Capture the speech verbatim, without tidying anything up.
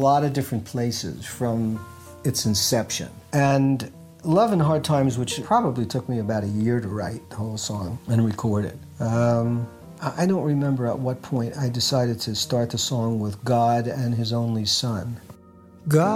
lot of different places from its inception. And Love and Hard Times, which probably took me about a year to write the whole song and record it. Um, I don't remember at what point I decided to start the song with God and His Only Son. God